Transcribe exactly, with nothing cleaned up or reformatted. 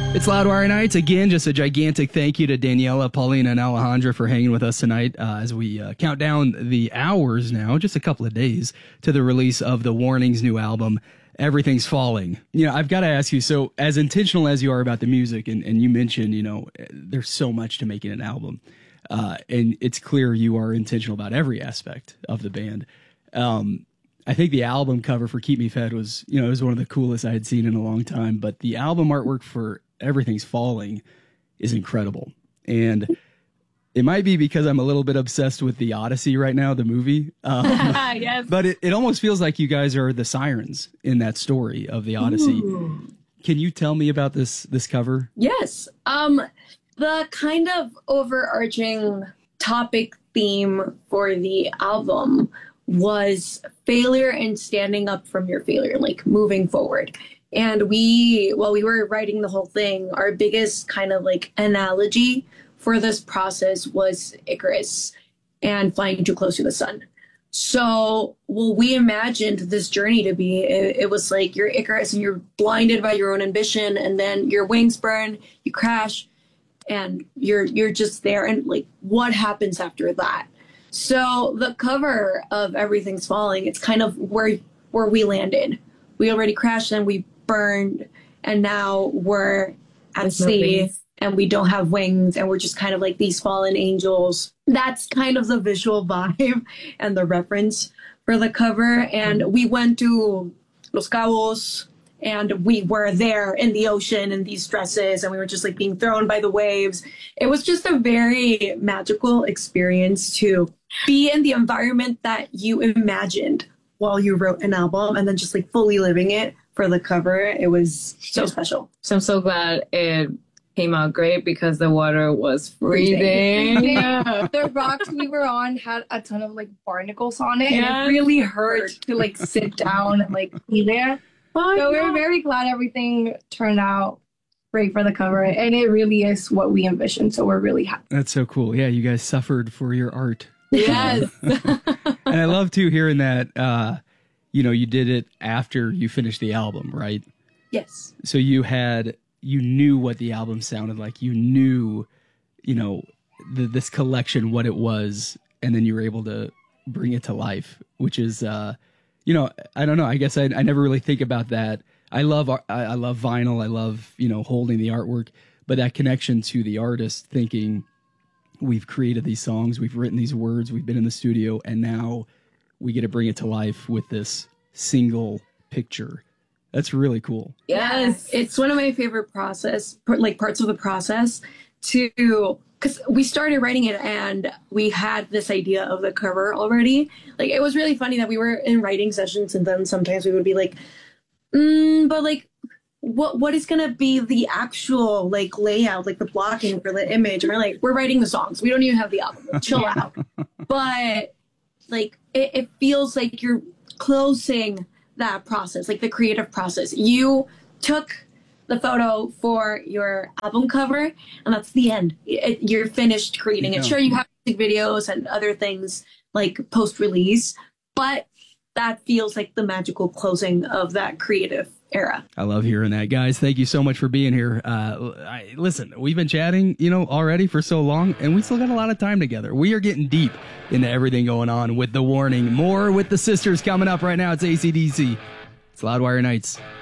It's Loudwire Nights. Again, just a gigantic thank you to Daniela, Paulina, and Alejandra for hanging with us tonight uh, as we uh, count down the hours now, just a couple of days, to the release of The Warning's new album, Everything's Falling. You know, I've got to ask you, so as intentional as you are about the music, and, and you mentioned, you know, there's so much to making an album, uh, and it's clear you are intentional about every aspect of the band. Um, I think the album cover for Keep Me Fed was, you know, it was one of the coolest I had seen in a long time, but the album artwork for Everything's Falling is incredible. And it might be because I'm a little bit obsessed with the Odyssey right now, the movie. Um, yes. But it, it almost feels like you guys are the sirens in that story of the Odyssey. Ooh. Can you tell me about this this cover? Yes. Um, the kind of overarching topic theme for the album was failure and standing up from your failure, like moving forward. And we, while we were writing the whole thing, our biggest kind of like analogy for this process was Icarus and flying too close to the sun. So, well, we imagined this journey to be, it, it was like you're Icarus and you're blinded by your own ambition, and then your wings burn, you crash, and you're you're just there. And like, what happens after that? So the cover of Everything's Falling, it's kind of where where we landed. We already crashed and we burned, and now we're at There's sea no and we don't have wings, and we're just kind of like these fallen angels. That's kind of the visual vibe and the reference for the cover. And we went to Los Cabos, and we were there in the ocean in these dresses, and we were just like being thrown by the waves. It was just a very magical experience to be in the environment that you imagined while you wrote an album, and then just like fully living it for the cover. It was so special. So I'm so glad it came out great because the water was freezing. Yeah. The rocks we were on had a ton of like barnacles on it, Yeah. and it really hurt to like sit down and like be there. Oh, So yeah. we're very glad everything turned out great for the cover, and it really is what we envisioned. So we're really happy. That's so cool. Yeah, you guys suffered for your art. Yes. And I love too hearing that, uh, you know, you did it after you finished the album, right? Yes. So you had, you knew what the album sounded like. You knew, you know, the, this collection, what it was, and then you were able to bring it to life, which is, uh, you know, I don't know. I guess I, I never really think about that. I love, I, I love vinyl. I love, you know, holding the artwork, but that connection to the artist, thinking we've created these songs, we've written these words, we've been in the studio, and now we get to bring it to life with this single picture. That's really cool. Yes. It's one of my favorite process, like parts of the process to, because we started writing it and we had this idea of the cover already. Like, it was really funny that we were in writing sessions, and then sometimes we would be like, mm, but like, what what is going to be the actual like layout, like the blocking for the image? And we're like, we're writing the songs. We don't even have the album. Chill out. But like, it, it feels like you're closing that process, like the creative process. You took the photo for your album cover, and that's the end. It, you're finished creating Yeah. it. Sure, you have music videos and other things like post-release, but that feels like the magical closing of that creative era. I love hearing that, guys. Thank you so much for being here. Uh, I, listen, we've been chatting, you know, already for so long, and we still got a lot of time together. We are getting deep into everything going on with The Warning. More with the sisters coming up right now. It's A C D C. It's Loudwire Nights.